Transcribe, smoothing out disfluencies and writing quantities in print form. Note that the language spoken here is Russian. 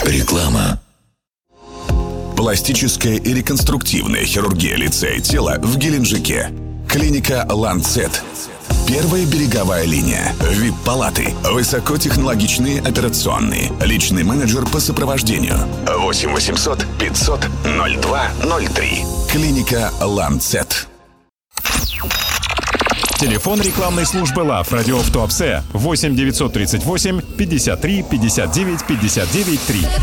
Реклама. Пластическая и реконструктивная хирургия лица и тела в Геленджике. Клиника «Ланцет». Первая береговая линия. ВИП-палаты. Высокотехнологичные операционные. Личный менеджер по сопровождению. 8 800 500 0203. Клиника «Ланцет». Телефон рекламной службы ЛАВ «Радио в Туапсе» 8 938 53 59 59 3.